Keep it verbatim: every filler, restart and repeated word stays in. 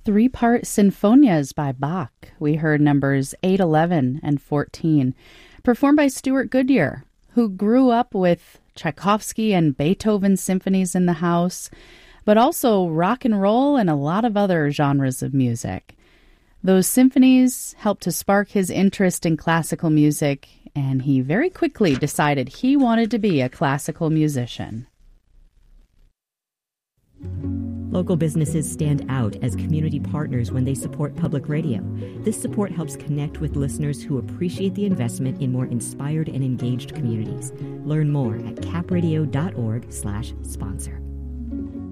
three-part sinfonias by Bach. We heard numbers eight, eleven, and fourteen, performed by Stuart Goodyear, who grew up with Tchaikovsky and Beethoven symphonies in the house, but also rock and roll and a lot of other genres of music. Those symphonies helped to spark his interest in classical music, and he very quickly decided he wanted to be a classical musician. Local businesses stand out as community partners when they support public radio. This support helps connect with listeners who appreciate the investment in more inspired and engaged communities. Learn more at capradio dot org slash sponsor.